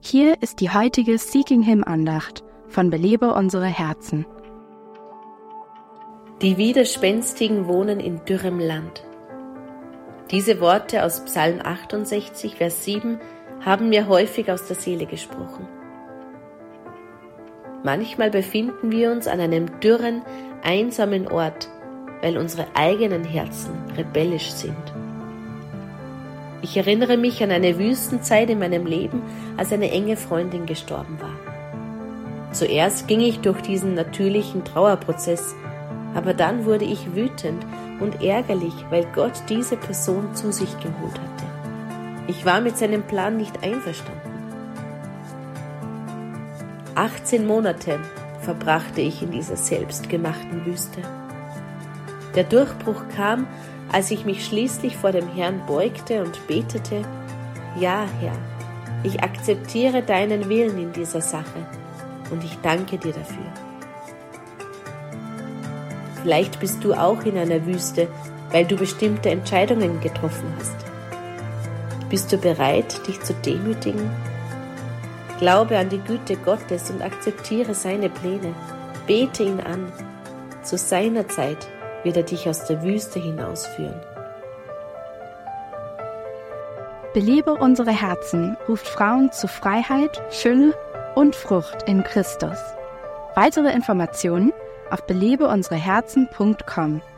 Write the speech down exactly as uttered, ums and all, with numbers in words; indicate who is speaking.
Speaker 1: Hier ist die heutige Seeking Him Andacht von Belebe unsere Herzen.
Speaker 2: Die Widerspenstigen wohnen in dürrem Land. Diese Worte aus Psalm achtundsechzig, Vers sieben haben mir häufig aus der Seele gesprochen. Manchmal befinden wir uns an einem dürren, einsamen Ort, weil unsere eigenen Herzen rebellisch sind. Ich erinnere mich an eine Wüstenzeit in meinem Leben, als eine enge Freundin gestorben war. Zuerst ging ich durch diesen natürlichen Trauerprozess, aber dann wurde ich wütend und ärgerlich, weil Gott diese Person zu sich geholt hatte. Ich war mit seinem Plan nicht einverstanden. achtzehn Monate verbrachte ich in dieser selbstgemachten Wüste. Der Durchbruch kam, als ich mich schließlich vor dem Herrn beugte und betete: Ja, Herr, ich akzeptiere deinen Willen in dieser Sache und ich danke dir dafür. Vielleicht bist du auch in einer Wüste, weil du bestimmte Entscheidungen getroffen hast. Bist du bereit, dich zu demütigen? Glaube an die Güte Gottes und akzeptiere seine Pläne. Bete ihn an. Zu seiner Zeit wird er dich aus der Wüste hinausführen.
Speaker 1: Belebe unsere Herzen ruft Frauen zu Freiheit, Fülle und Frucht in Christus. Weitere Informationen auf belebe unsere herzen punkt com.